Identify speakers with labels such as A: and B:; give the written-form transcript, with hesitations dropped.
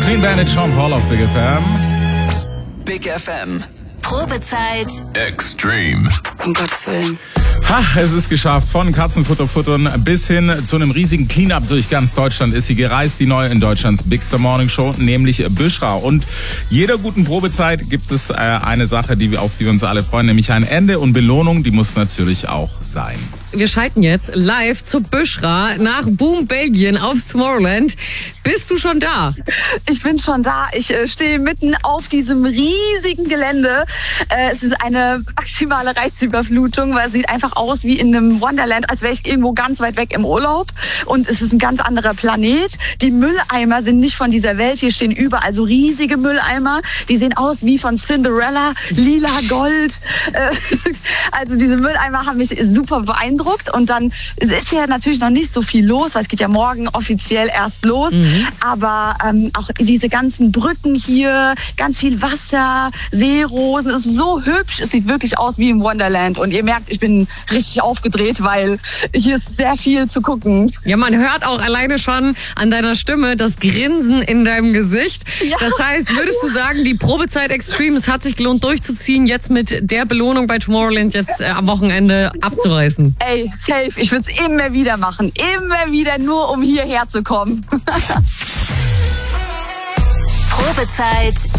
A: Clean Bandit, Sean Paul auf Big FM.
B: Big FM.
C: Probezeit
B: Extreme.
C: Um Gottes Willen.
A: Es ist geschafft. Von Katzenfutterfuttern bis hin zu einem riesigen Cleanup durch ganz Deutschland ist sie gereist, die neue in Deutschlands Bigster Morning Show, nämlich Büschra. Und jeder guten Probezeit gibt es eine Sache, auf die wir uns alle freuen, nämlich ein Ende, und Belohnung, die muss natürlich auch sein.
D: Wir schalten jetzt live zu Büschra nach Boom, Belgien aufs Tomorrowland. Bist du schon da?
E: Ich bin schon da. Ich stehe mitten auf diesem riesigen Gelände. Es ist eine maximale Reizüberflutung, weil es sieht einfach aus wie in einem Wonderland, als wäre ich irgendwo ganz weit weg im Urlaub. Und es ist ein ganz anderer Planet. Die Mülleimer sind nicht von dieser Welt. Hier stehen überall so riesige Mülleimer. Die sehen aus wie von Cinderella, lila, Gold. Also diese Mülleimer haben mich super beeindruckt. Und dann ist ja natürlich noch nicht so viel los, weil es geht ja morgen offiziell erst los. Aber auch diese ganzen Brücken hier, ganz viel Wasser, Seerosen, es ist so hübsch. Es sieht wirklich aus wie im Wonderland. Und ihr merkt, ich bin richtig aufgedreht, weil hier ist sehr viel zu gucken.
D: Ja, man hört auch alleine schon an deiner Stimme das Grinsen in deinem Gesicht. Ja. Das heißt, würdest du sagen, die Probezeit Extreme, es hat sich gelohnt durchzuziehen, jetzt mit der Belohnung bei Tomorrowland jetzt am Wochenende abzureißen?
E: Ey, safe. Ich würde es immer wieder machen. Immer wieder, nur um hierher zu kommen.
C: Probezeit